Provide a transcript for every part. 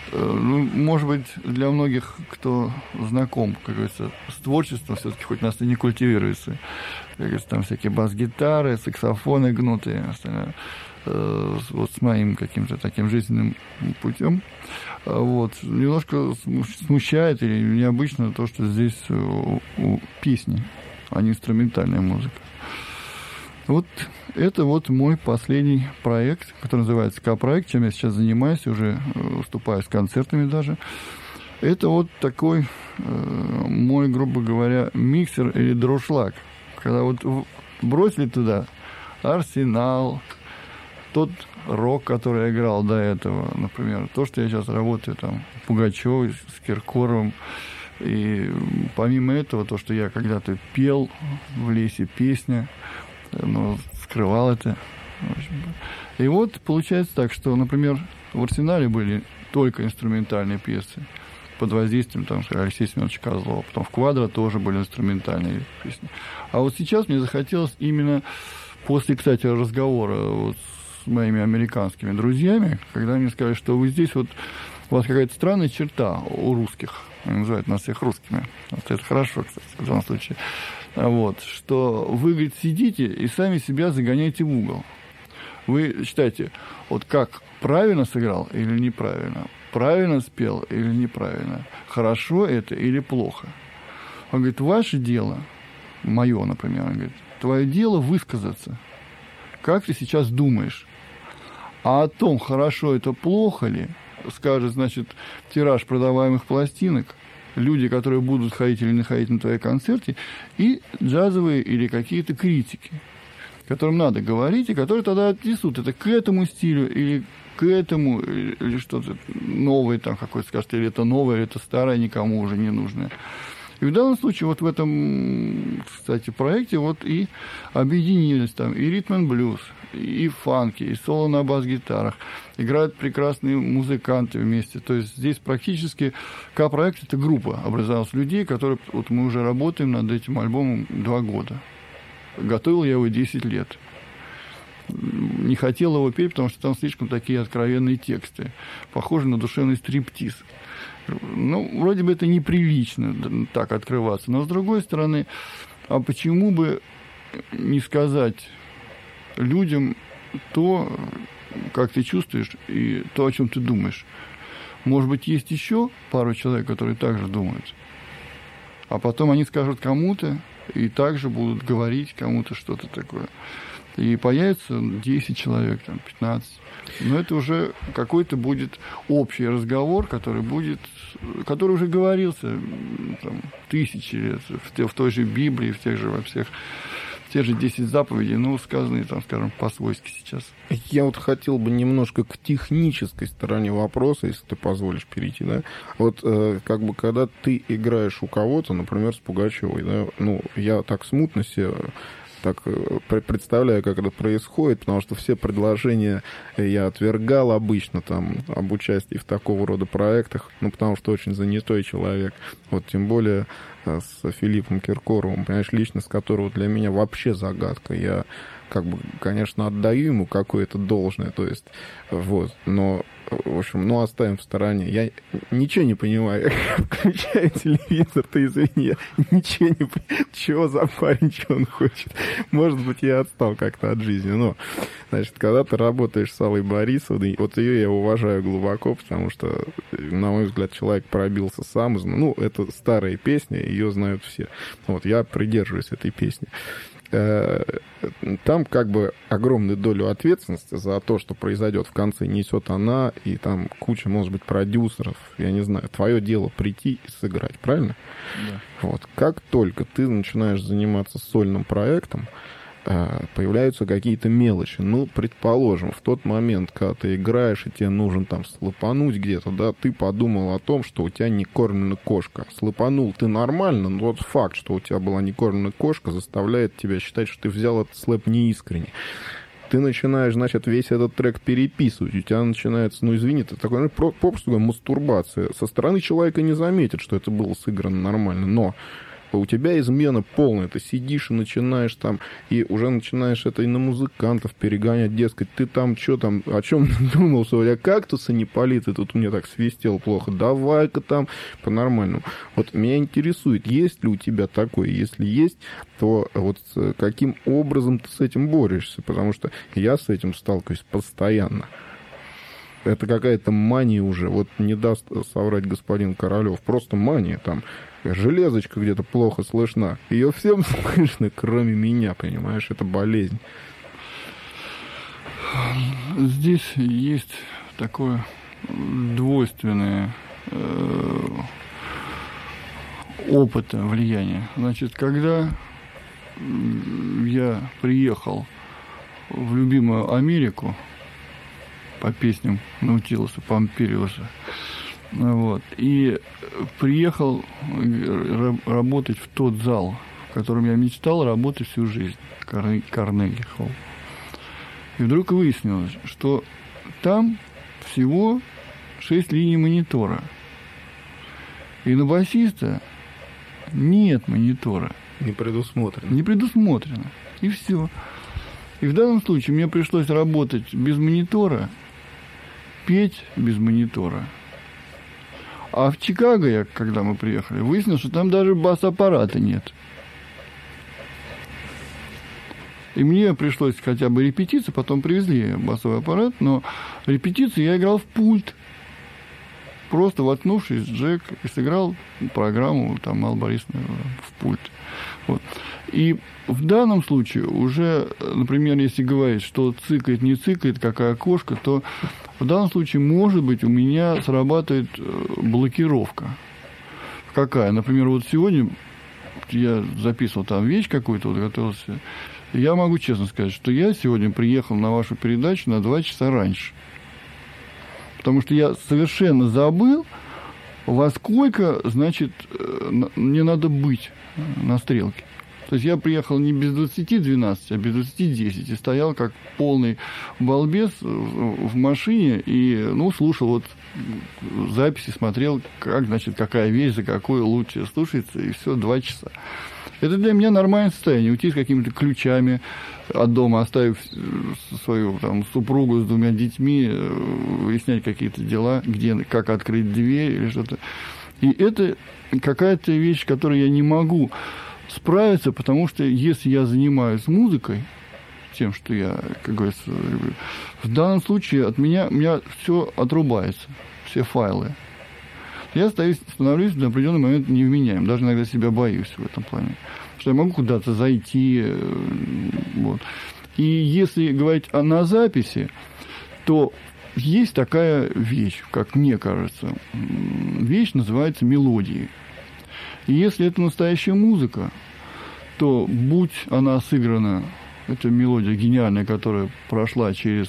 Ну, может быть, для многих, кто знаком, как говорится, с творчеством, все-таки хоть нас и не культивируется, как говорится, там всякие бас-гитары, саксофоны гнутые, остальное, вот с моим каким-то таким жизненным путем. Вот. Немножко смущает или необычно то, что здесь песни, а не инструментальная музыка. Вот это вот мой последний проект, который называется К-проект, чем я сейчас занимаюсь, уже выступаю с концертами даже. Это вот такой мой, грубо говоря, миксер или дуршлаг. Когда вот бросили туда Арсенал, тот рок, который я играл до этого, например, то, что я сейчас работаю там Пугачёв с Киркоровым, и помимо этого, то, что я когда-то пел в лесе песня, но скрывал это. И вот получается так, что, например, в Арсенале были только инструментальные пьесы под воздействием там, Алексея Семеновича Козлова. Потом в «Квадро» тоже были инструментальные песни. А вот сейчас мне захотелось именно после, кстати, разговора вот с моими американскими друзьями, когда они сказали, что вы здесь вот у вас какая-то странная черта у русских. Они называют нас всех русскими. Вот это хорошо, кстати, в данном случае. Вот, что вы, говорит, сидите и сами себя загоняете в угол. Вы считаете, вот как правильно сыграл или неправильно, правильно спел или неправильно, хорошо это или плохо. Он говорит, ваше дело, мое, например, он говорит, твое дело высказаться, как ты сейчас думаешь. А о том, хорошо это, плохо ли, скажет, значит, тираж продаваемых пластинок, люди, которые будут ходить или не ходить на твоей концерте, и джазовые или какие-то критики, которым надо говорить, и которые тогда отнесут это к этому стилю, или к этому, или что-то новое там какое-то, скажет, или это новое, или это старое, никому уже не нужное. И в данном случае вот в этом, кстати, проекте вот и объединились там и ритм-н-блюз, и фанки, и соло на бас-гитарах. Играют прекрасные музыканты вместе. То есть здесь практически К-проект – это группа образовалась людей, которые вот мы уже работаем над этим альбомом 2 года. Готовил я его 10 лет. Не хотел его петь, потому что там слишком такие откровенные тексты. Похожи на душевный стриптиз. Ну, вроде бы это неприлично так открываться. Но, с другой стороны, а почему бы не сказать людям то, как ты чувствуешь, и то, о чем ты думаешь? Может быть, есть еще пару человек, которые также думают. А потом они скажут кому-то, и также будут говорить кому-то что-то такое. И появится 10 человек, там, 15. Но это уже какой-то будет общий разговор, который уже говорился там, тысячи лет в той же Библии, в тех же во всех, те же 10 заповедей, ну, сказанные, там, скажем, по-свойски сейчас. Я вот хотел бы немножко к технической стороне вопроса, если ты позволишь перейти, да. Вот как бы когда ты играешь у кого-то, например, с Пугачёвой, да, ну, я так смутно себе так представляю, как это происходит, потому что все предложения я отвергал обычно там об участии в такого рода проектах, ну, потому что очень занятой человек. Вот тем более с Филиппом Киркоровым, понимаешь, личность которого для меня вообще загадка. Я как бы, конечно, отдаю ему какое-то должное, то есть, вот, но, в общем, ну, оставим в стороне. Я ничего не понимаю. Включаю телевизор, ты извини, я ничего не понимаю. Чего за парень, что он хочет. Может быть, я отстал как-то от жизни, но, значит, когда ты работаешь с Аллой Борисовной, вот ее я уважаю глубоко, потому что, на мой взгляд, человек пробился сам. Ну, это старая песня, ее знают все. Вот, я придерживаюсь этой песни. Там как бы огромную долю ответственности за то, что произойдет в конце, несет она, и там куча, может быть, продюсеров, я не знаю. Твое дело прийти и сыграть, правильно? Да. Вот. Как только ты начинаешь заниматься сольным проектом, появляются какие-то мелочи. Ну, предположим, в тот момент, когда ты играешь, и тебе нужен там слопануть где-то, да, ты подумал о том, что у тебя не кормлена кошка. Слопанул ты нормально, но тот факт, что у тебя была не кормленная кошка, заставляет тебя считать, что ты взял этот слэп неискренне. Ты начинаешь, значит, весь этот трек переписывать, у тебя начинается, ну, извини, это такое, ну, попросту говоря, мастурбация. Со стороны человека не заметит, что это было сыграно нормально, но у тебя измена полная, ты сидишь и начинаешь там, и уже начинаешь это и на музыкантов перегонять, дескать, ты там что там, о чем думал, что у тебя кактусы не политы, тут мне так свистел плохо, давай-ка там по-нормальному. Вот меня интересует, есть ли у тебя такое, если есть, то вот каким образом ты с этим борешься, потому что я с этим сталкиваюсь постоянно. Это какая-то мания уже. Вот не даст соврать господин Королёв. Просто мания. Там железочка где-то плохо слышна. Ее всем слышно, кроме меня, понимаешь? Это болезнь. Здесь есть такое двойственное опыта влияния. Значит, когда я приехал в любимую Америку, по песням Наутилуса, Помпилиуса. Вот. И приехал работать в тот зал, в котором я мечтал работать всю жизнь, Карнеги Холл. И вдруг выяснилось, что там всего 6 линий монитора. И на басиста нет монитора. Не предусмотрено. Не предусмотрено. И все. И в данном случае мне пришлось работать без монитора, петь без монитора. А в Чикаго, когда мы приехали, выяснилось, что там даже бас-аппарата нет. И мне пришлось хотя бы репетиции, потом привезли басовый аппарат, но репетиции я играл в пульт. Просто воткнувшись в джек и сыграл программу там Аллы Борисовны в пульт. Вот. И в данном случае уже, например, если говорить, что цикает, не цикает, какая кошка, то в данном случае, может быть, у меня срабатывает блокировка. Какая? Например, вот сегодня я записывал там вещь какую-то, вот готовился. Я могу честно сказать, что я сегодня приехал на вашу передачу на 2 часа раньше. Потому что я совершенно забыл, во сколько, значит, мне надо быть на стрелке. То есть я приехал не без 20:12, а без 20:10. И стоял как полный балбес в машине и, слушал вот записи, смотрел, как, значит, какая вещь, за какую лучше слушается, и все, 2 часа. Это для меня нормальное состояние. Уйти с какими-то ключами от дома, оставив свою там супругу с 2 детьми, выяснять какие-то дела, где, как открыть дверь или что-то. И это какая-то вещь, которой я не могу справиться, потому что если я занимаюсь музыкой, тем, что я, как говорится, люблю, в данном случае у меня все отрубается, все файлы. Я становлюсь на определенный момент невменяем, даже иногда себя боюсь в этом плане. Что я могу куда-то зайти. Вот. И если говорить на записи, то есть такая вещь, как мне кажется. Вещь называется мелодией. И если это настоящая музыка, то будь она сыграна, это мелодия гениальная, которая прошла через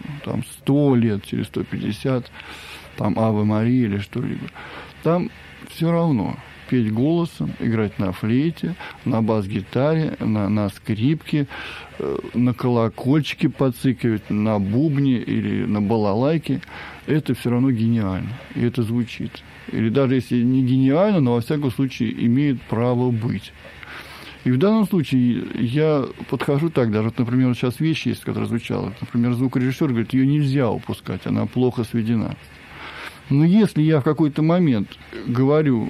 100 лет, через 150, там Аве Мария или что-либо, там все равно петь голосом, играть на флейте, на бас-гитаре, на скрипке, на колокольчике подцикивать, на бубне или на балалайке, это все равно гениально, и это звучит. Или даже если не гениально, но во всяком случае имеет право быть. И в данном случае я подхожу так, даже, вот, например, вот сейчас вещь есть, которая звучала. Например, звукорежиссер говорит, ее нельзя упускать, она плохо сведена. Но если я в какой-то момент говорю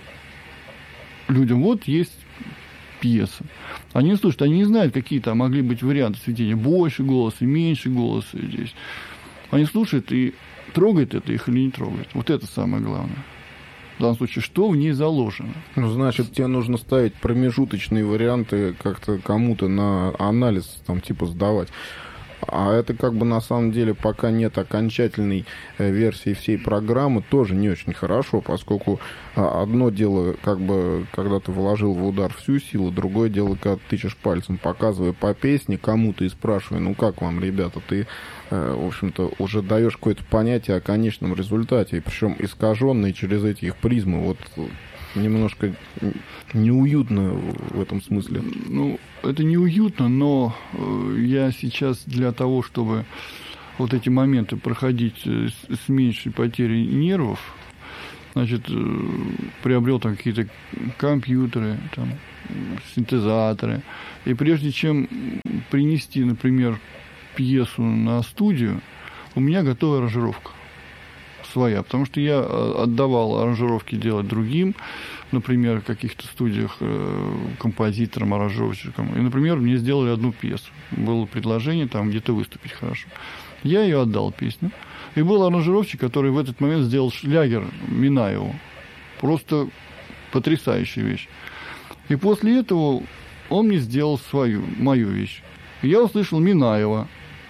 людям, вот есть пьеса, они слушают, они не знают, какие там могли быть варианты сведения, больше голоса, меньше голоса здесь. Они слушают, и трогает это их или не трогает. Вот это самое главное. В данном случае, что в ней заложено? Значит, тебе нужно ставить промежуточные варианты как-то кому-то на анализ, там, типа, сдавать. А это как бы на самом деле пока нет окончательной версии всей программы, тоже не очень хорошо, поскольку одно дело, как бы, когда ты вложил в удар всю силу, другое дело, когда ты тычешь пальцем, показывая по песне кому-то и спрашивая, ну как вам, ребята, ты, в общем-то, уже даешь какое-то понятие о конечном результате, причем искаженное через эти их призмы, вот немножко неуютно в этом смысле. Ну, это неуютно, но я сейчас для того, чтобы вот эти моменты проходить с меньшей потерей нервов, значит, приобрел там какие-то компьютеры, там, синтезаторы. И прежде чем принести, например, пьесу на студию, у меня готовая аранжировка своя, потому что я отдавал аранжировки делать другим, например, в каких-то студиях композиторам, аранжировщикам. И, например, мне сделали одну пьесу. Было предложение там где-то выступить хорошо. Я ее отдал, песню. И был аранжировщик, который в этот момент сделал шлягер Минаеву. Просто потрясающая вещь. И после этого он мне сделал мою вещь. И я услышал Минаева.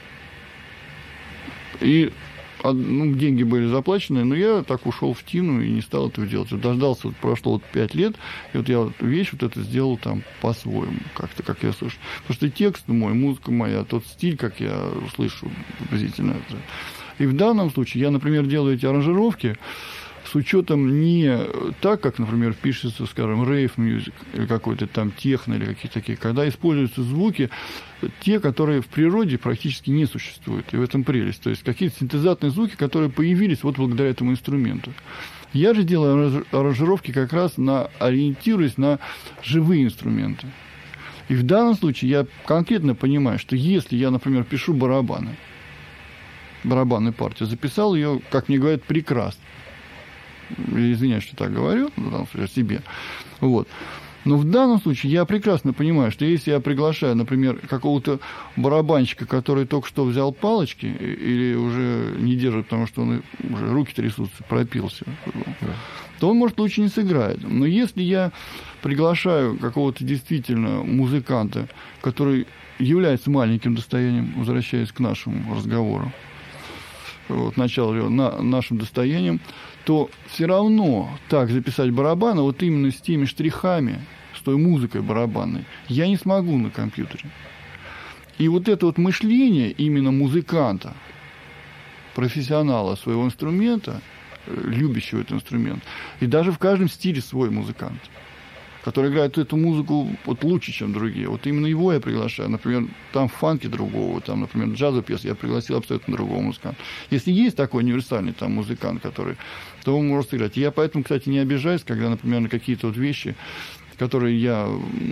И деньги были заплачены, но я так ушел в тину и не стал этого делать. Вот дождался, прошло 5 лет, и вот я вещь вот эту сделал там по-своему, как-то, как я слышу. Потому что текст мой, музыка моя, тот стиль, как я слышу приблизительно. И в данном случае я, например, делаю эти аранжировки с учетом не так, как, например, пишется, скажем, рейв-мьюзик или какой-то там техно или какие-то такие, когда используются звуки, те, которые в природе практически не существуют. И в этом прелесть. То есть какие-то синтезаторные звуки, которые появились вот благодаря этому инструменту. Я же делаю аранжировки как раз ориентируясь на живые инструменты. И в данном случае я конкретно понимаю, что если я, например, пишу барабанную партию, записал ее, как мне говорят, прекрасно. Извиняюсь, что так говорю, о себе. Вот. Но в данном случае я прекрасно понимаю, что если я приглашаю, например, какого-то барабанщика, который только что взял палочки или уже не держит, потому что он уже руки трясутся, пропился, то он, может, лучше не сыграет. Но если я приглашаю какого-то действительно музыканта, который является маленьким достоянием, возвращаясь к нашему разговору, вот, начало его нашим достоянием, то все равно так записать барабаны, вот именно с теми штрихами, с той музыкой барабанной, я не смогу на компьютере. И вот это вот мышление именно музыканта, профессионала своего инструмента, любящего этот инструмент, и даже в каждом стиле свой музыкант, который играет эту музыку вот лучше, чем другие. Вот именно его я приглашаю. Например, там фанки другого, там, например, джазовую пьесу я пригласил абсолютно другого музыканта. Если есть такой универсальный там музыкант, то он может сыграть. Я поэтому, кстати, не обижаюсь, когда, например, на какие-то вот вещи, которые я,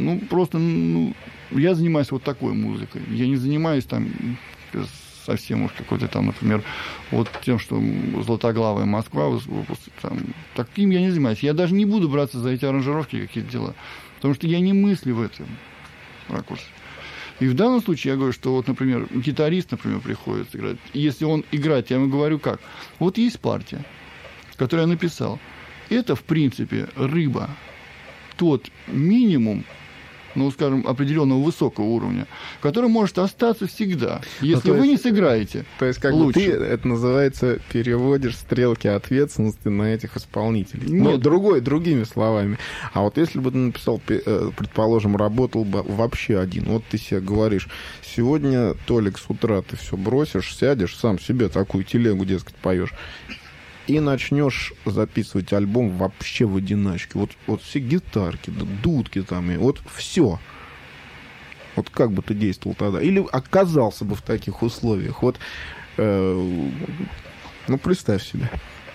я занимаюсь вот такой музыкой. Я не занимаюсь там совсем уж какой-то там, например, вот тем, что Златоглавая Москва, там, таким я не занимаюсь. Я даже не буду браться за эти аранжировки, какие-то дела, потому что я не мыслю в этом ракурсе. И в данном случае я говорю, что вот, например, гитарист, например, приходит играть, и если он играет, я ему говорю как? Вот есть партия, которую я написал. Это, в принципе, рыба, тот минимум, скажем, определенного высокого уровня, который может остаться всегда, если вы не сыграете. То есть, как бы ты, это называется, переводишь стрелки ответственности на этих исполнителей. Нет. Другими словами. А вот если бы ты написал, предположим, работал бы вообще один, вот ты себе говоришь, сегодня, Толик, с утра ты все бросишь, сядешь, сам себе такую телегу, дескать, поешь, и начнешь записывать альбом вообще в одиночке. Вот все гитарки, дудки там, и вот все. Вот как бы ты действовал тогда? Или оказался бы в таких условиях? Вот, представь себе.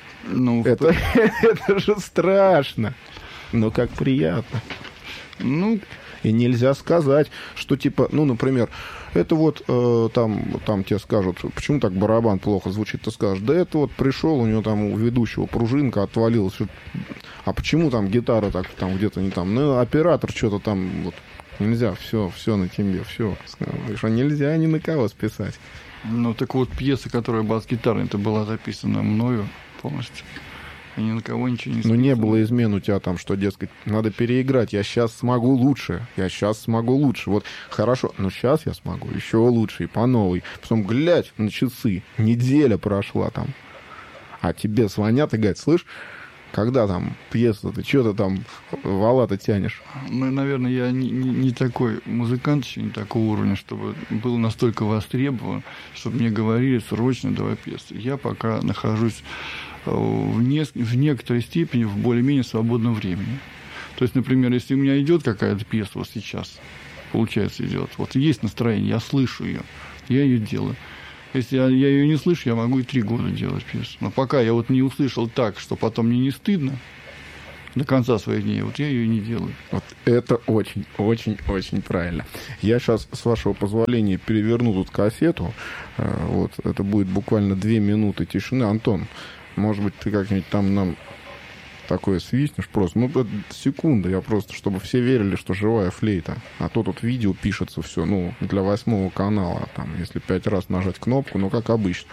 Это же страшно. Но как приятно. И нельзя сказать, что типа, например, это вот там тебе скажут, почему так барабан плохо звучит, ты скажешь, да это вот пришел, у него там у ведущего пружинка отвалилась, а почему там гитара так там где-то не там, оператор что-то там, вот нельзя, все на тебе, все, что нельзя ни на кого списать. Так вот, пьеса, которая бас-гитарная, это была записана мною полностью. И ни на кого ничего не списано. Не было измен у тебя там, что, дескать, надо переиграть, я сейчас смогу лучше. Вот хорошо, но сейчас я смогу еще лучше и по новой. Потом глядь на часы, неделя прошла там. А тебе звонят и говорят, слышь, когда там пьеса, ты что-то там вала-то тянешь? Наверное, я не такой музыкант еще, не такого уровня, чтобы был настолько востребован, чтобы мне говорили срочно давай пьесу. Я пока нахожусь в некоторой степени в более-менее свободном времени. То есть, например, если у меня идет какая-то пьеса вот сейчас, получается, идет, вот есть настроение, я слышу ее, я ее делаю. Если я ее не слышу, я могу и 3 года делать пьесу. Но пока я вот не услышал так, что потом мне не стыдно до конца своих дней, вот я ее и не делаю. Вот это очень правильно. Я сейчас, с вашего позволения, переверну тут кассету. Вот, это будет буквально 2 минуты тишины. Антон, может быть, ты как-нибудь там нам такое свистнешь просто. Ну, секунда, я просто, чтобы все верили, что живая флейта. А то тут видео пишется все, ну, для 8 канала. Там, если 5 раз нажать кнопку, ну, как обычно.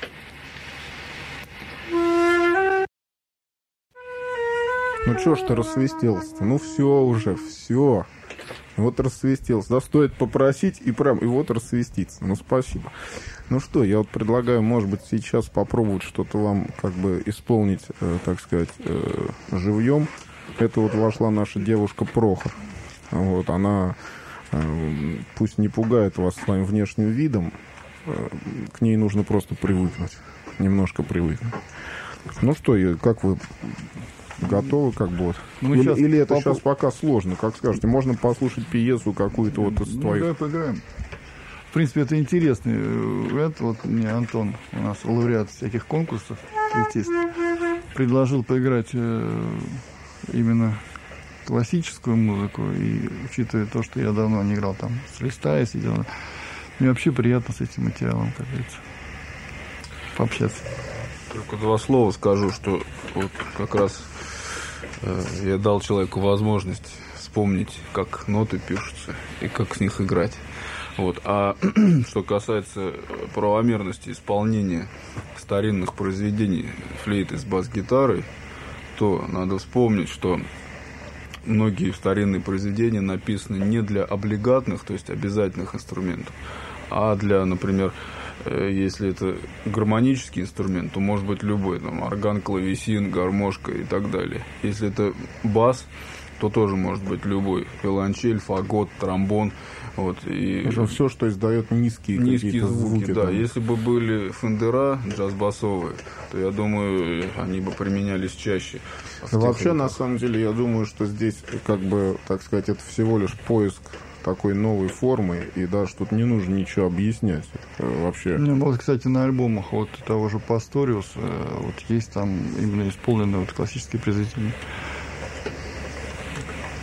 Ну, чё ж ты рассвистелся-то? Ну, все уже, все. Вот рассвистелся. Да, стоит попросить и прям, и вот рассвиститься. Ну, спасибо. Ну что, я вот предлагаю, может быть, сейчас попробовать что-то вам как бы исполнить, так сказать, живьем. Это вот вошла наша девушка Прохор. Вот, она пусть не пугает вас своим внешним видом, к ней нужно просто привыкнуть. Немножко привыкнуть. Ну что, как вы... Готовы, как бы вот. Ну, или это сейчас пока сложно, как скажете. Можно послушать пьесу какую-то вот из твоих. Давай поиграем. В принципе, это интересный. Это вот мне Антон, у нас лауреат всяких конкурсов, флейтист, предложил поиграть именно классическую музыку. И учитывая то, что я давно не играл там с листа, я сидел, мне вообще приятно с этим материалом, как говорится, пообщаться. Только 2 слова скажу, что вот как раз я дал человеку возможность вспомнить, как ноты пишутся и как с них играть. Вот. А что касается правомерности исполнения старинных произведений флейты с бас-гитарой, то надо вспомнить, что многие старинные произведения написаны не для облигатных, то есть обязательных инструментов, а для, например, если это гармонический инструмент, то может быть любой, там, орган, клавесин, гармошка и так далее. Если это бас, то тоже может быть любой. Виолончель, фагот, тромбон. Вот, и все, что издает низкие звуки. Да. Там. Если бы были фендера джаз-басовые, то, я думаю, они бы применялись чаще. Вообще, на самом деле, я думаю, что здесь, как бы, так сказать, это всего лишь поиск такой новой формы, и даже тут не нужно ничего объяснять вообще. Ну, вот, кстати, на альбомах вот того же Пасториус вот есть там именно исполненные вот классические произведения.